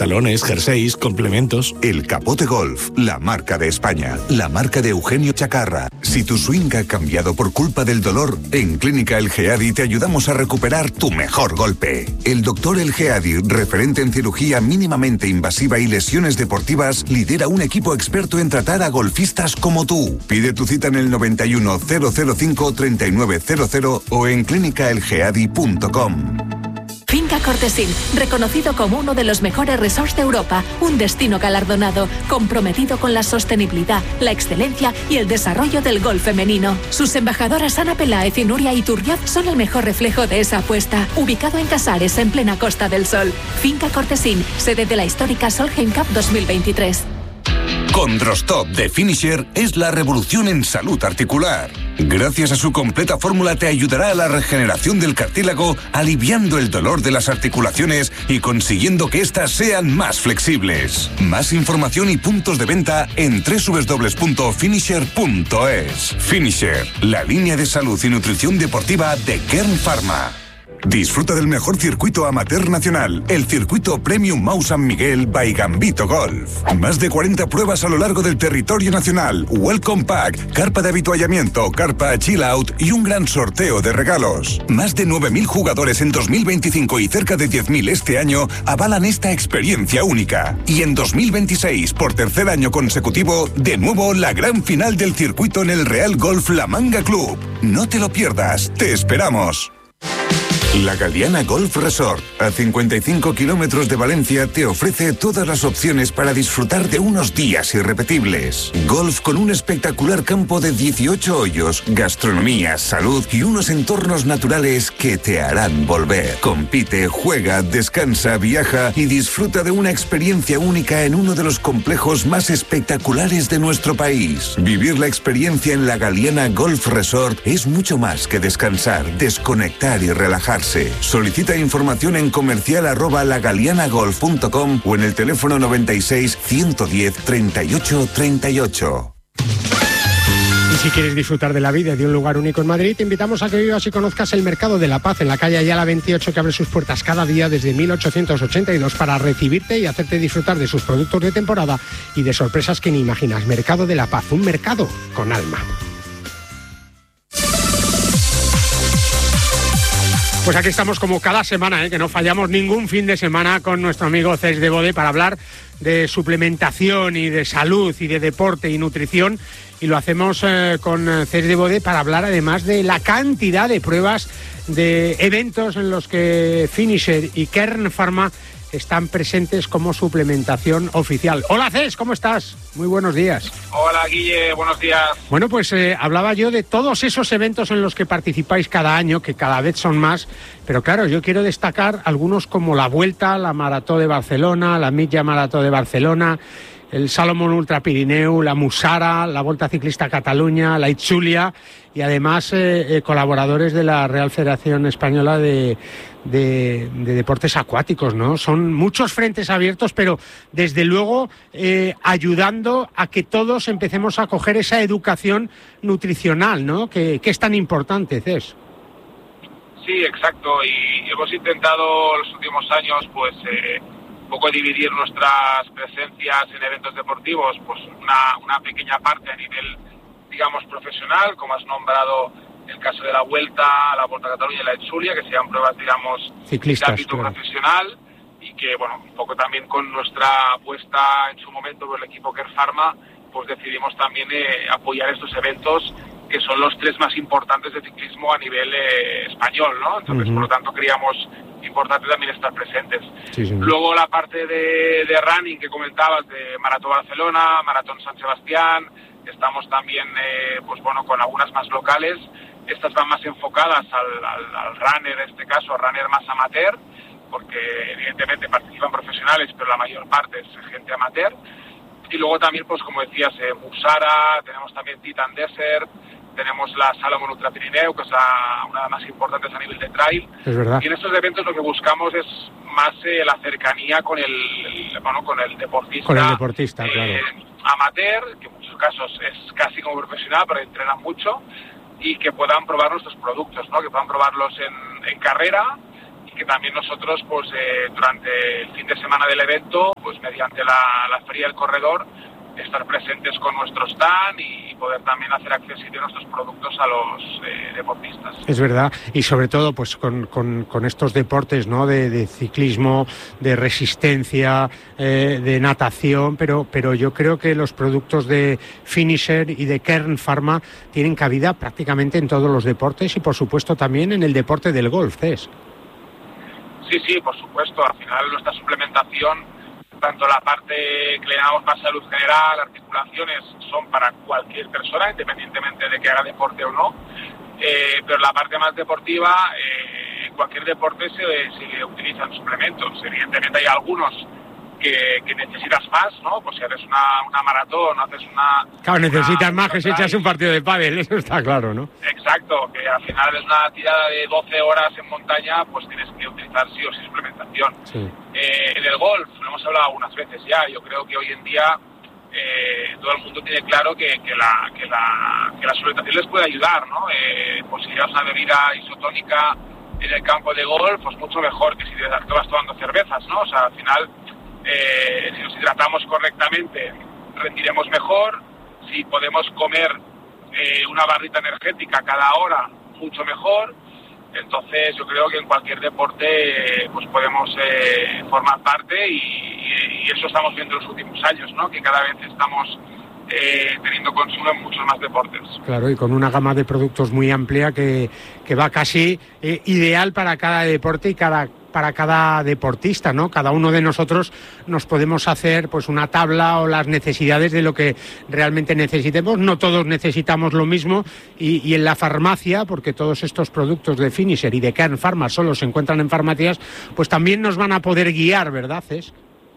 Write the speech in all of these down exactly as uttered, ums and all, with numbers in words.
pantalones, jerseys, complementos. El Capote Golf, la marca de España, la marca de Eugenio Chacarra. Si tu swing ha cambiado por culpa del dolor, en Clínica El Geadi te ayudamos a recuperar tu mejor golpe. El doctor El Geadi, referente en cirugía mínimamente invasiva y lesiones deportivas, lidera un equipo experto en tratar a golfistas como tú. Pide tu cita en el noventa y uno, cero cero cinco, treinta y nueve cero cero o en clínica el geadi punto com. Finca Cortesín, reconocido como uno de los mejores resorts de Europa, un destino galardonado, comprometido con la sostenibilidad, la excelencia y el desarrollo del golf femenino. Sus embajadoras Ana Peláez y Nuria Iturrioz son el mejor reflejo de esa apuesta. Ubicado en Casares, en plena Costa del Sol. Finca Cortesín, sede de la histórica Solheim Cup dos mil veintitrés. Condrostop de Finisher es la revolución en salud articular. Gracias a su completa fórmula te ayudará a la regeneración del cartílago, aliviando el dolor de las articulaciones y consiguiendo que éstas sean más flexibles. Más información y puntos de venta en doble u doble u doble u punto finisher punto es. Finisher, la línea de salud y nutrición deportiva de Kern Pharma. Disfruta del mejor circuito amateur nacional, el circuito Premium Mau San Miguel by Gambito Golf. Más de cuarenta pruebas a lo largo del territorio nacional, Welcome Pack, carpa de habituallamiento, carpa Chill Out y un gran sorteo de regalos. Más de nueve mil jugadores en dos mil veinticinco y cerca de diez mil este año avalan esta experiencia única. Y en dos mil veintiséis, por tercer año consecutivo, de nuevo la gran final del circuito en el Real Golf La Manga Club. No te lo pierdas, te esperamos. La Galiana Golf Resort, a cincuenta y cinco kilómetros de Valencia, te ofrece todas las opciones para disfrutar de unos días irrepetibles. Golf con un espectacular campo de dieciocho hoyos, gastronomía, salud y unos entornos naturales que te harán volver. Compite, juega, descansa, viaja y disfruta de una experiencia única en uno de los complejos más espectaculares de nuestro país. Vivir la experiencia en la Galiana Golf Resort es mucho más que descansar, desconectar y relajarse. Solicita información en comercial arroba lagalianagolf punto com o en el teléfono noventa y seis, ciento diez, treinta y ocho, treinta y ocho. Y si quieres disfrutar de la vida y de un lugar único en Madrid, te invitamos a que vivas y conozcas el Mercado de la Paz en la calle Ayala veintiocho, que abre sus puertas cada día desde mil ochocientos ochenta y dos para recibirte y hacerte disfrutar de sus productos de temporada y de sorpresas que ni imaginas. Mercado de la Paz, un mercado con alma. Pues aquí estamos como cada semana, ¿eh? Que no fallamos ningún fin de semana con nuestro amigo Cés de Bode para hablar de suplementación y de salud y de deporte y nutrición. Y lo hacemos eh, con Cés de Bode para hablar además de la cantidad de pruebas, de eventos en los que Finisher y Kern Pharma están presentes como suplementación oficial. Hola Cés, ¿cómo estás? Muy buenos días. Hola Guille, buenos días. Bueno, pues eh, hablaba yo de todos esos eventos en los que participáis cada año, que cada vez son más, pero claro, yo quiero destacar algunos como la Vuelta, la Marató de Barcelona, la Mitja Marató de Barcelona, el Salomon Ultra Pirineu, la Musara, la Volta Ciclista a Cataluña, la Itzulia y además eh, eh, colaboradores de la Real Federación Española de, de, de Deportes Acuáticos, ¿no? Son muchos frentes abiertos, pero desde luego eh, ayudando a que todos empecemos a coger esa educación nutricional, ¿no? Que, que es tan importante, Cés. Sí, exacto, y hemos intentado los últimos años, pues... Eh... un poco dividir nuestras presencias en eventos deportivos, pues una, una pequeña parte a nivel, digamos, profesional, como has nombrado el caso de la Vuelta, la Volta a Cataluña y la Itzulia, que sean pruebas, digamos, ciclistas, de ámbito claro. profesional, y que, bueno, un poco también con nuestra apuesta en su momento por el equipo Kern Pharma, pues decidimos también eh, apoyar estos eventos, que son los tres más importantes de ciclismo a nivel eh, español, ¿no? Entonces, uh-huh. por lo tanto, queríamos importante también estar presentes. Sí, sí. Luego la parte de, de running que comentabas, de Maratón Barcelona, Maratón San Sebastián, estamos también, eh, pues bueno, con algunas más locales. Estas van más enfocadas al, al, al runner, en este caso, runner más amateur, porque evidentemente participan profesionales, pero la mayor parte es gente amateur. Y luego también, pues como decías, eh, Musara, tenemos también Titan Desert, tenemos la Salomon Ultra Pirineu, que es la, una de las más importantes a nivel de trail. Es verdad. Y en estos eventos lo que buscamos es más eh, la cercanía con el, el, bueno, con el deportista. Con el deportista, eh, claro. Amateur, que en muchos casos es casi como profesional, pero entrenan mucho, y que puedan probar nuestros productos, ¿no? Que puedan probarlos en, en carrera, que también nosotros, pues eh, durante el fin de semana del evento, pues mediante la, la Feria del Corredor, estar presentes con nuestro stand y poder también hacer accesible nuestros productos a los eh, deportistas. Es verdad, y sobre todo pues con, con, con estos deportes, ¿no? de, de ciclismo, de resistencia, eh, de natación, pero, pero yo creo que los productos de Finisher y de Kern Pharma tienen cabida prácticamente en todos los deportes y por supuesto también en el deporte del golf, Cés. Sí, sí, por supuesto. Al final nuestra suplementación, tanto la parte que le llamamos más salud general, articulaciones, son para cualquier persona, independientemente de que haga deporte o no, eh, pero la parte más deportiva, eh, en cualquier deporte se, se utilizan suplementos. Evidentemente hay algunos que, que necesitas más, ¿no? Pues si haces una, una maratón, haces una... Claro, necesitas una, más que si echas un partido de pádel, eso está claro, ¿no? Exacto, que al final es una tirada de doce horas en montaña, pues tienes que utilizar sí o sí suplementación. Sí. Eh, en el golf, lo hemos hablado algunas veces ya, yo creo que hoy en día eh, todo el mundo tiene claro que, que, la, que, la, que la suplementación les puede ayudar, ¿no? Eh, pues si llevas una bebida isotónica en el campo de golf, pues mucho mejor que si te vas tomando cervezas, ¿no? O sea, al final... Eh, si nos hidratamos correctamente rendiremos mejor. Si podemos comer eh, una barrita energética cada hora, mucho mejor. Entonces yo creo que en cualquier deporte eh, pues podemos eh, formar parte y, y, y eso estamos viendo en los últimos años, ¿no? Que cada vez estamos eh, teniendo consumo en muchos más deportes. Claro, y con una gama de productos muy amplia que, que va casi eh, ideal para cada deporte y cada para cada deportista, ¿no? Cada uno de nosotros nos podemos hacer pues una tabla o las necesidades de lo que realmente necesitemos. No todos necesitamos lo mismo y, y en la farmacia, porque todos estos productos de Finisher y de Kern Pharma solo se encuentran en farmacias, pues también nos van a poder guiar, ¿verdad, Cés?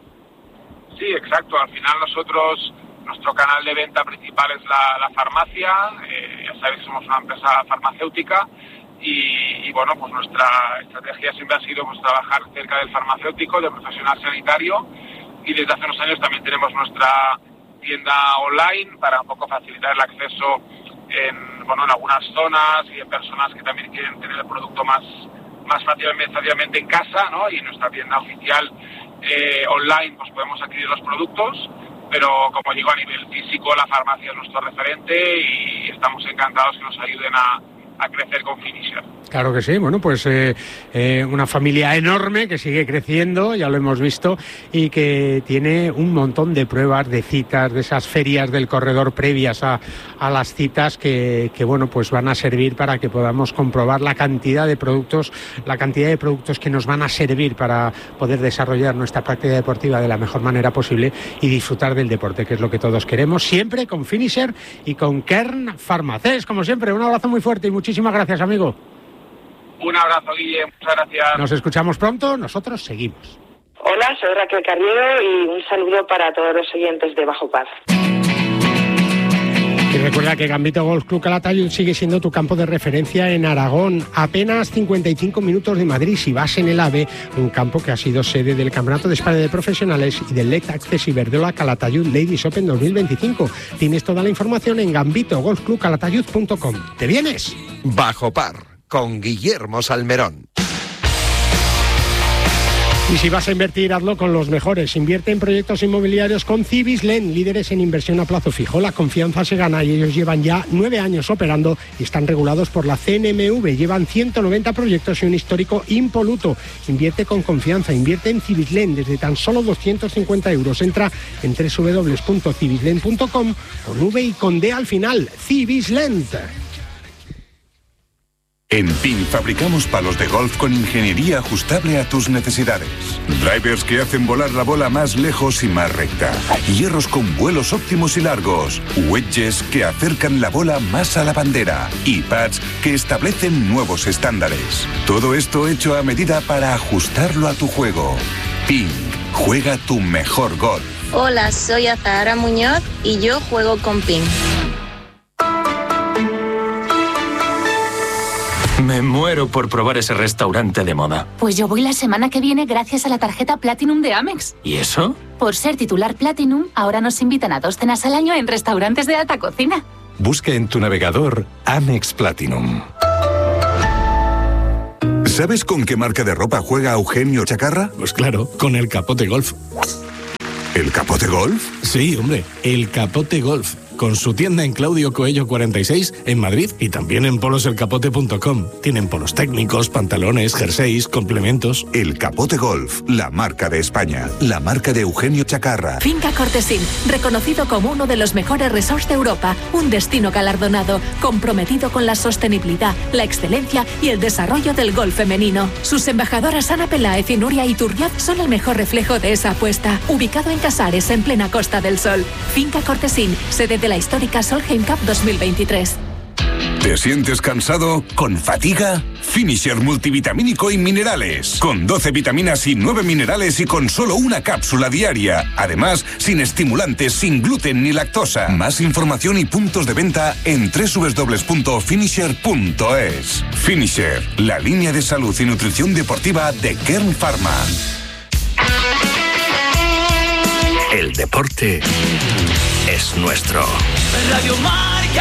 Sí, exacto. Al final nosotros, nuestro canal de venta principal es la, la farmacia. Eh, ya sabéis, somos una empresa farmacéutica. Y, y bueno, pues nuestra estrategia siempre ha sido pues trabajar cerca del farmacéutico, del profesional sanitario, y desde hace unos años también tenemos nuestra tienda online para un poco facilitar el acceso en, bueno, en algunas zonas y en personas que también quieren tener el producto más, más fácilmente, fácilmente en casa, ¿no? Y en nuestra tienda oficial eh, online pues podemos adquirir los productos, pero como digo, a nivel físico la farmacia es nuestro referente y estamos encantados que nos ayuden a a crecer con Finisher. Claro que sí, bueno, pues eh, eh, una familia enorme que sigue creciendo, ya lo hemos visto, y que tiene un montón de pruebas, de citas, de esas ferias del corredor previas a, a las citas que, que, bueno, pues van a servir para que podamos comprobar la cantidad de productos, la cantidad de productos que nos van a servir para poder desarrollar nuestra práctica deportiva de la mejor manera posible y disfrutar del deporte, que es lo que todos queremos, siempre con Finisher y con Kern Pharma. Cés, como siempre, un abrazo muy fuerte y muchísimas gracias, amigo. Un abrazo, Guille, muchas gracias. Nos escuchamos pronto, nosotros seguimos. Hola, soy Raquel Carriero y un saludo para todos los oyentes de Bajo Par. Y recuerda que Gambito Golf Club Calatayud sigue siendo tu campo de referencia en Aragón. Apenas cincuenta y cinco minutos de Madrid si vas en el AVE, un campo que ha sido sede del Campeonato de España de Profesionales y del Late Access Iberdrola Calatayud Ladies Open dos mil veinticinco. Tienes toda la información en gambito golf club calatayud punto com. ¿Te vienes? Bajo Par, con Guillermo Salmerón. Y si vas a invertir, hazlo con los mejores. Invierte en proyectos inmobiliarios con Cibislen, líderes en inversión a plazo fijo. La confianza se gana y ellos llevan ya nueve años operando y están regulados por la C N M V. Llevan ciento noventa proyectos y un histórico impoluto. Invierte con confianza, invierte en Cibislen desde tan solo doscientos cincuenta euros. Entra en doble u doble u doble u punto cibislen punto com con V y con D al final. Cibislen. En P I N fabricamos palos de golf con ingeniería ajustable a tus necesidades. Drivers que hacen volar la bola más lejos y más recta. Hierros con vuelos óptimos y largos. Wedges que acercan la bola más a la bandera. Y pads que establecen nuevos estándares. Todo esto hecho a medida para ajustarlo a tu juego. P I N, juega tu mejor golf. Hola, soy Azahara Muñoz y yo juego con P I N. Me muero por probar ese restaurante de moda. Pues yo voy la semana que viene gracias a la tarjeta Platinum de Amex. ¿Y eso? Por ser titular Platinum, ahora nos invitan a dos cenas al año en restaurantes de alta cocina. Busca en tu navegador Amex Platinum. ¿Sabes con qué marca de ropa juega Eugenio Chacarra? Pues claro, con el Capote Golf. ¿El Capote Golf? Sí, hombre, el Capote Golf. Con su tienda en Claudio Coello cuarenta y seis en Madrid y también en polos el capote punto com. Tienen polos técnicos, pantalones, jerseys, complementos. El Capote Golf, la marca de España, la marca de Eugenio Chacarra. Finca Cortesín, reconocido como uno de los mejores resorts de Europa, un destino galardonado, comprometido con la sostenibilidad, la excelencia y el desarrollo del golf femenino. Sus embajadoras Ana Peláez y Nuria Iturriaz son el mejor reflejo de esa apuesta. Ubicado en Casares, en plena Costa del Sol. Finca Cortesín, sede de la histórica Solheim Cup dos mil veintitrés. ¿Te sientes cansado? ¿Con fatiga? Finisher multivitamínico y minerales. Con doce vitaminas y nueve minerales y con solo una cápsula diaria. Además, sin estimulantes, sin gluten ni lactosa. Más información y puntos de venta en doble u doble u doble u punto finisher punto es. Finisher, la línea de salud y nutrición deportiva de Kern Pharma. El deporte es nuestro. Radio Marca.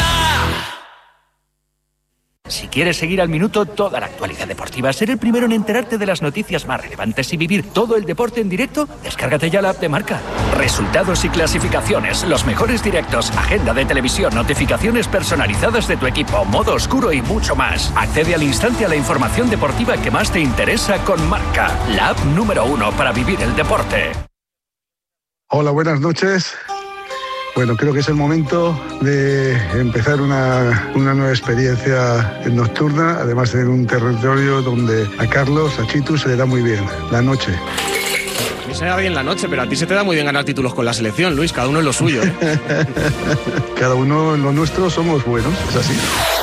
Si quieres seguir al minuto toda la actualidad deportiva, ser el primero en enterarte de las noticias más relevantes y vivir todo el deporte en directo, descárgate ya la app de Marca. Resultados y clasificaciones, los mejores directos, agenda de televisión, notificaciones personalizadas de tu equipo, modo oscuro y mucho más. Accede al instante a la información deportiva que más te interesa con Marca, la app número uno para vivir el deporte. Hola, buenas noches. Bueno, creo que es el momento de empezar una, una nueva experiencia nocturna, además en un territorio donde a Carlos, a Chitu, se le da muy bien la noche. A mí se me da bien la noche, pero a ti se te da muy bien ganar títulos con la selección, Luis, cada uno en lo suyo, ¿eh? Cada uno en lo nuestro somos buenos, es así.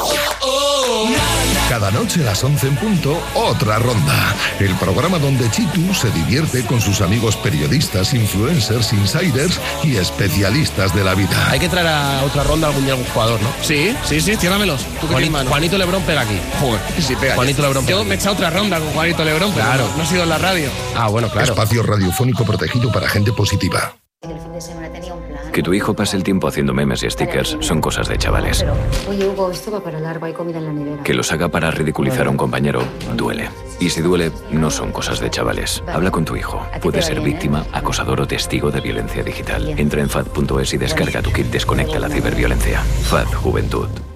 Cada noche a las once en punto, otra ronda. El programa donde Chitu se divierte con sus amigos periodistas, influencers, insiders y especialistas de la vida. Hay que traer a otra ronda algún día algún jugador, ¿no? Sí, sí, sí, ciérramelos. Juanito, Juanito Lebrón pega aquí. Joder, sí, pega. Juanito Lebrón pega. Yo me he echado otra ronda con Juanito Lebrón, claro. Pero no, no he sido en la radio. Ah, bueno, claro. Espacio radiofónico protegido para gente positiva. El fin de semana tenía un plan. Que tu hijo pase el tiempo haciendo memes y stickers son cosas de chavales. Pero, oye, Hugo, esto va para largo, hay comida en la nevera. Que los haga para ridiculizar a un compañero duele. Y si duele, no son cosas de chavales. Habla con tu hijo. Puede ser víctima, acosador o testigo de violencia digital. Entra en fad punto es y descarga tu kit Desconecta la ciberviolencia. F A D Juventud.